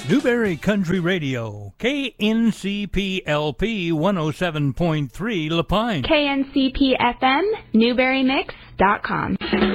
Newberry Country Radio, KNCP-LP 107.3 La Pine. KNCP-FM, NewberryMix.com.